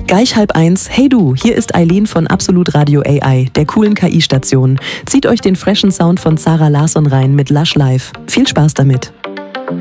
Gleich 12:30. Hey du, hier ist Eileen von Absolut Radio AI, der coolen KI-Station. Zieht euch den freshen Sound von Zara Larsson rein mit Lush Life. Viel Spaß damit.